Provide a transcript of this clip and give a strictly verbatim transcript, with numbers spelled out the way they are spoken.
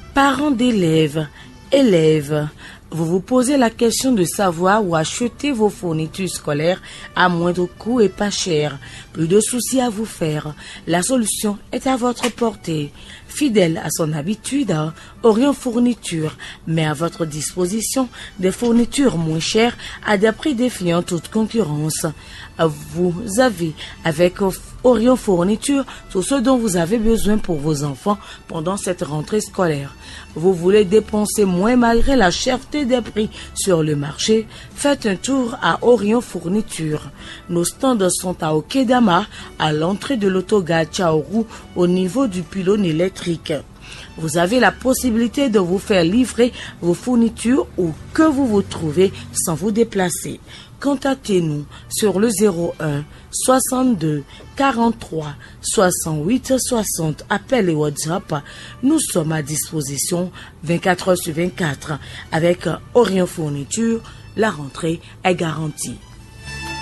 Parents d'élèves, élèves, vous vous posez la question de savoir où acheter vos fournitures scolaires à moindre coût et pas cher. Plus de soucis à vous faire. La solution est à votre portée. Fidèle à son habitude, Orion Fourniture met à votre disposition des fournitures moins chères à des prix défiant toute concurrence. Vous avez avec Orion Fourniture tout ce dont vous avez besoin pour vos enfants pendant cette rentrée scolaire. Vous voulez dépenser moins malgré la cherté des prix sur le marché? Faites un tour à Orion Fourniture. Nos stands sont à Okedama, à l'entrée de l'autogare Chaoru, au niveau du pylône électrique. Vous avez la possibilité de vous faire livrer vos fournitures où que vous vous trouvez sans vous déplacer. Contactez-nous sur le zéro un soixante-deux quarante-trois soixante-huit soixante. Appel et WhatsApp. Nous sommes à disposition vingt-quatre heures sur vingt-quatre. Avec Orion Fourniture, la rentrée est garantie.